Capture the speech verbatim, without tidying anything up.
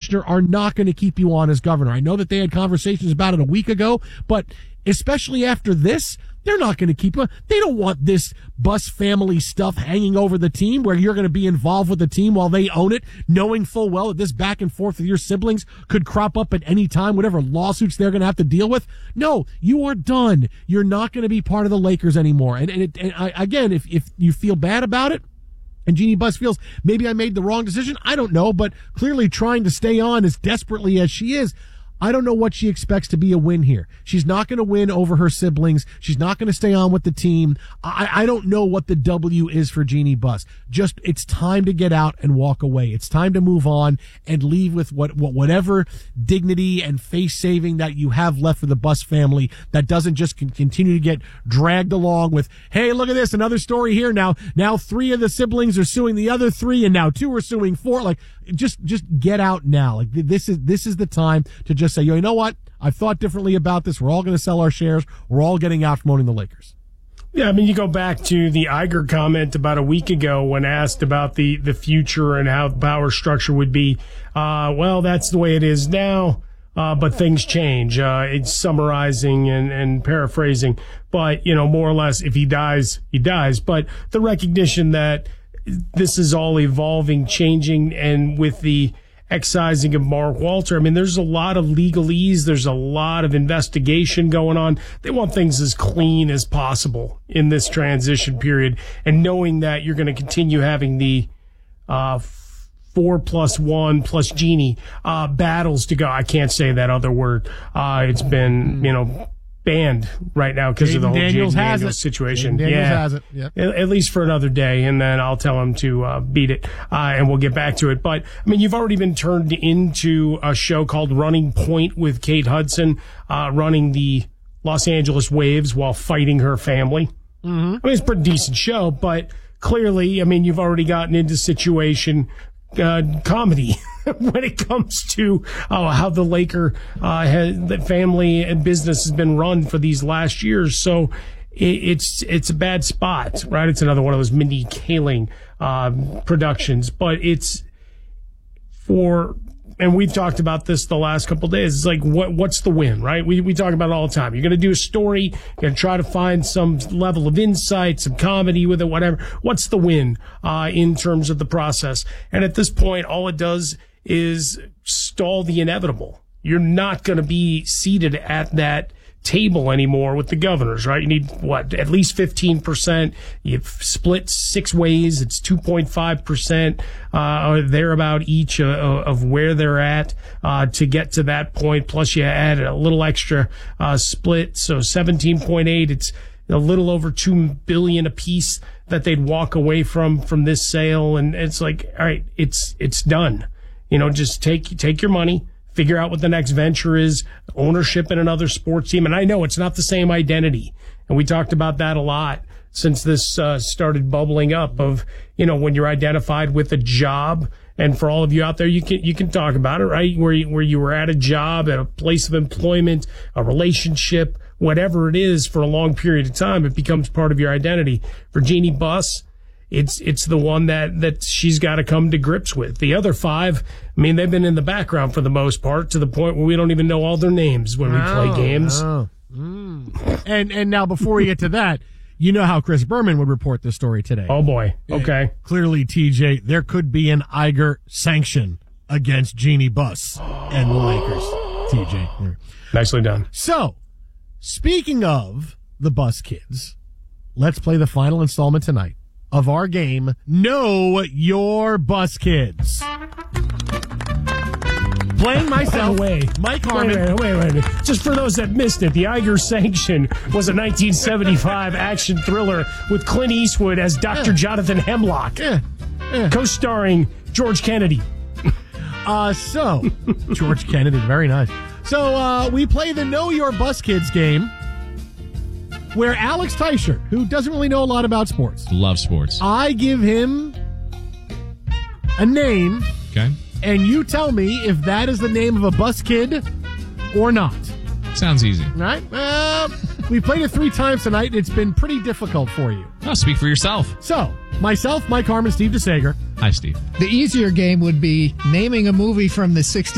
commissioner are not going to keep you on as governor. I know that they had conversations about it a week ago, but especially after this, they're not going to keep you. They don't want this Buss family stuff hanging over the team where you're going to be involved with the team while they own it, knowing full well that this back and forth with your siblings could crop up at any time, whatever lawsuits they're going to have to deal with. No, you are done. You're not going to be part of the Lakers anymore. And, and, it, and I, again, if, if you feel bad about it, and Jeannie Buss feels maybe I made the wrong decision, I don't know, but clearly trying to stay on as desperately as she is, I don't know what she expects to be a win here. She's not going to win over her siblings. She's not going to stay on with the team. I, I don't know what the W is for Jeannie Buss. Just, it's time to get out and walk away. It's time to move on and leave with what, what whatever dignity and face saving that you have left for the Buss family that doesn't just con- continue to get dragged along with, hey, look at this, another story here now. Now three of the siblings are suing the other three and now two are suing four. Like, just, just get out now. Like, this is, this is the time to just say, yo, you know what? I've thought differently about this. We're all going to sell our shares. We're all getting out from owning the Lakers. Yeah, I mean, you go back to the Iger comment about a week ago when asked about the, the future and how the power structure would be. Uh, well, that's the way it is now, uh, but things change. Uh, it's summarizing and, and paraphrasing. But, you know, more or less, if he dies, he dies. But the recognition that this is all evolving, changing, and with the excising of Mark Walter, I mean, there's a lot of legalese. There's a lot of investigation going on. They want things as clean as possible in this transition period. And knowing that you're going to continue having the uh, four plus one plus Jeannie uh, battles to go. I can't say that other word. Uh, it's been, you know, banned right now because of the whole Daniels Jaden has Daniels it. situation. Daniels yeah, has it. Yep. At, at least for another day, and then I'll tell him to uh, beat it, uh, and we'll get back to it. But I mean, you've already been turned into a show called Running Point with Kate Hudson, uh, running the Los Angeles Waves while fighting her family. Mm-hmm. I mean, it's a pretty decent show, but clearly, I mean, you've already gotten into situation uh, comedy. When it comes to uh, how the Laker uh, has, the family and business has been run for these last years, so it, it's it's a bad spot, right? It's another one of those Mindy Kaling um, productions, but it's for, and we've talked about this the last couple of days. It's like, what what's the win, right? We we talk about it all the time. You're going to do a story, you're going to try to find some level of insight, some comedy with it, whatever. What's the win uh, in terms of the process? And at this point, all it does is stall the inevitable. You're not going to be seated at that table anymore with the governors, right? You need, what, at least fifteen percent. You've split six ways. It's two point five percent, uh, or thereabout each uh, of where they're at, uh, to get to that point. Plus you add a little extra, uh, split. So seventeen point eight, it's a little over two billion apiece that they'd walk away from, from this sale. And it's like, all right, it's, it's done. You know, just take take your money, figure out what the next venture is, ownership in another sports team. And I know it's not the same identity. And we talked about that a lot since this uh, started bubbling up of, you know, when you're identified with a job. And for all of you out there, you can you can talk about it, right? Where you, where you were at a job, at a place of employment, a relationship, whatever it is for a long period of time, it becomes part of your identity. For Jeannie Buss, It's it's the one that, that she's got to come to grips with. The other five, I mean, they've been in the background for the most part to the point where we don't even know all their names when we oh, play games. Oh. Mm. And and now before we get to that, you know how Chris Berman would report this story today. Oh, boy. Okay. And clearly, T J, there could be an Iger sanction against Jeannie Buss and the Lakers. T J. Nicely done. So, speaking of the Buss kids, let's play the final installment tonight of our game, Know Your Buss Kids. Playing myself, way. Mike Harmon. Wait, wait, wait, wait. Just for those that missed it, the Iger Sanction was a nineteen seventy-five action thriller with Clint Eastwood as Doctor Yeah. Jonathan Hemlock, Yeah. Yeah. co-starring George Kennedy. Uh, so, George Kennedy, very nice. So, uh, we play the Know Your Buss Kids game, where Alex Teicher, who doesn't really know a lot about sports, Love sports. I give him a name, Okay. and you tell me if that is the name of a bus kid or not. Sounds easy. All right? Uh, we played it three times tonight, and it's been pretty difficult for you. Oh, speak for yourself. So, myself, Mike Harmon, Steve DeSager. Hi, Steve. The easier game would be naming a movie from the sixties